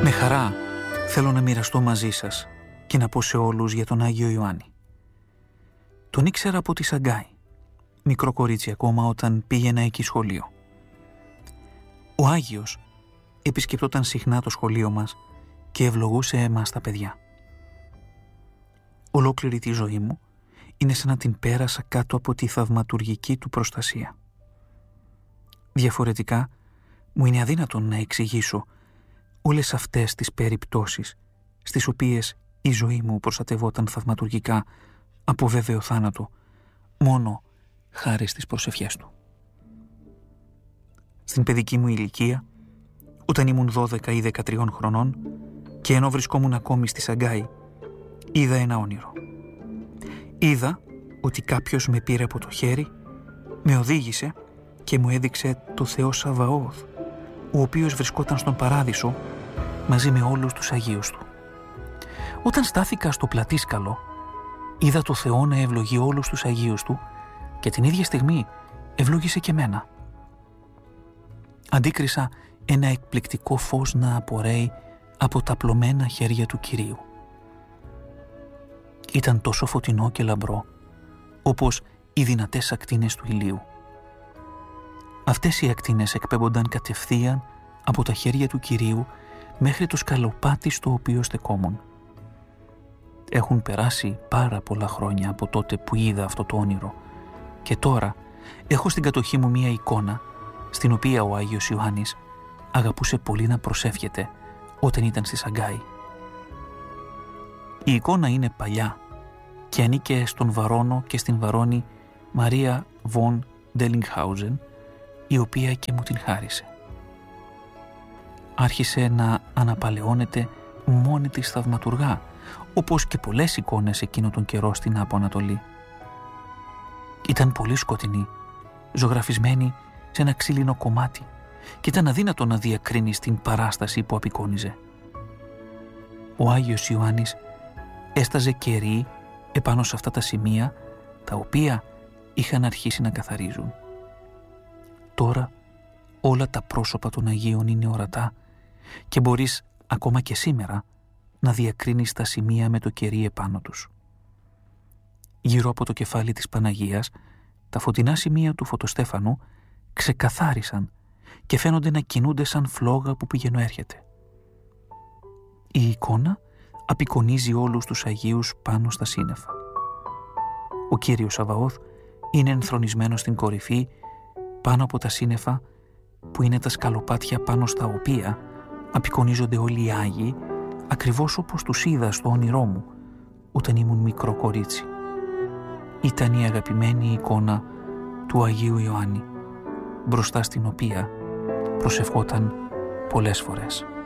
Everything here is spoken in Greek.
Με χαρά θέλω να μοιραστώ μαζί σας και να πω σε όλους για τον Άγιο Ιωάννη. Τον ήξερα από τη Σαγκάη, μικρό κορίτσι ακόμα όταν πήγαινα εκεί σχολείο. Ο Άγιος επισκεπτόταν συχνά το σχολείο μας και ευλογούσε εμάς τα παιδιά. Ολόκληρη τη ζωή μου είναι σαν να την πέρασα κάτω από τη θαυματουργική του προστασία. Διαφορετικά, μου είναι αδύνατον να εξηγήσω όλες αυτές τις περιπτώσεις στις οποίες η ζωή μου προστατευόταν θαυματουργικά από βέβαιο θάνατο, μόνο χάρη στις προσευχές του. Στην παιδική μου ηλικία, όταν ήμουν 12 ή 13 χρονών και ενώ βρισκόμουν ακόμη στη Σαγκάη, είδα ένα όνειρο. Είδα ότι κάποιος με πήρε από το χέρι, με οδήγησε και μου έδειξε το Θεό Σαβαώθ, ο οποίος βρισκόταν στον Παράδεισο μαζί με όλους τους Αγίους του. Όταν στάθηκα στο πλατήσκαλο, είδα το Θεό να ευλογεί όλους τους Αγίους του και την ίδια στιγμή ευλόγησε και μένα. Αντίκρισα ένα εκπληκτικό φως να απορρέει από τα πλωμένα χέρια του Κυρίου. Ήταν τόσο φωτεινό και λαμπρό, όπως οι δυνατές ακτίνες του ηλίου. Αυτές οι ακτίνες εκπέμπονταν κατευθείαν από τα χέρια του Κυρίου μέχρι το σκαλοπάτι στο οποίο στεκόμουν. Έχουν περάσει πάρα πολλά χρόνια από τότε που είδα αυτό το όνειρο και τώρα έχω στην κατοχή μου μία εικόνα στην οποία ο Άγιος Ιωάννης αγαπούσε πολύ να προσεύχεται όταν ήταν στη Σαγκάη. Η εικόνα είναι παλιά και ανήκε στον Βαρώνο και στην Βαρώνη Μαρία Βον Ντελιγχάουζεν, η οποία και μου την χάρισε. Άρχισε να αναπαλαιώνεται μόνη της θαυματουργά, όπως και πολλές εικόνες εκείνο τον καιρό στην Άπο Ανατολή. Ήταν πολύ σκοτεινή, ζωγραφισμένη σε ένα ξύλινο κομμάτι και ήταν αδύνατο να διακρίνεις την παράσταση που απεικόνιζε. Ο Άγιος Ιωάννης έσταζε κερί επάνω σε αυτά τα σημεία, τα οποία είχαν αρχίσει να καθαρίζουν. Τώρα όλα τα πρόσωπα των Αγίων είναι ορατά και μπορείς ακόμα και σήμερα να διακρίνεις τα σημεία με το κερί επάνω τους. Γύρω από το κεφάλι της Παναγίας, τα φωτεινά σημεία του φωτοστέφανου ξεκαθάρισαν και φαίνονται να κινούνται σαν φλόγα που πηγαινοέρχεται. Η εικόνα απεικονίζει όλους τους Αγίους πάνω στα σύννεφα. Ο Κύριος Σαβαώθ είναι ενθρονισμένος στην κορυφή πάνω από τα σύννεφα που είναι τα σκαλοπάτια πάνω στα οποία απεικονίζονται όλοι οι Άγιοι, ακριβώς όπως τους είδα στο όνειρό μου όταν ήμουν μικρό κορίτσι. Ήταν η αγαπημένη εικόνα του Αγίου Ιωάννη, μπροστά στην οποία προσευχόταν πολλές φορές.